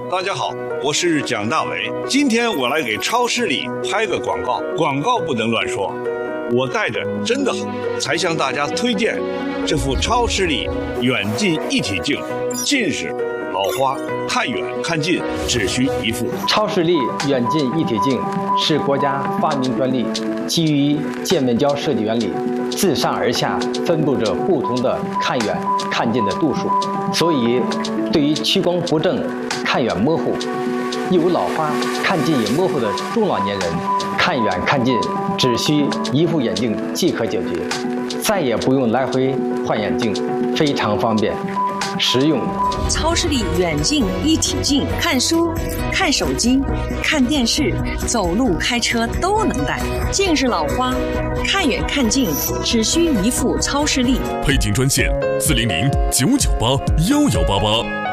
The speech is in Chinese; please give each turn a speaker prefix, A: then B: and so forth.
A: 大家好，我是蒋大为。今天我来给超视力拍个广告，广告不能乱说。我戴着真的好，才向大家推荐这副超视力远近一体镜。近视、老花、看远看近只需一副。
B: 超视力远近一体镜是国家发明专利，基于渐面胶设计原理，自上而下分布着不同的看远看近的度数，所以对于屈光不正、看远模糊、有老花、看近也模糊的中老年人，看远看近只需一副眼镜即可解决，再也不用来回换眼镜，非常方便实用。
C: 超视力远近一体镜，看书、看手机、看电视、走路、开车都能戴。近视老花、看远看近只需一副超视力。
D: 配镜专线：400-998-1188。